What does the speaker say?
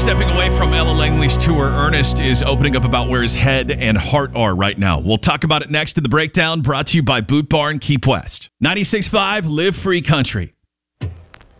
Stepping away from Ella Langley's tour, Ernest is opening up about where his head and heart are right now. We'll talk about it next in the breakdown, brought to you by Boot Barn Keep West. 96.5 Live Free Country.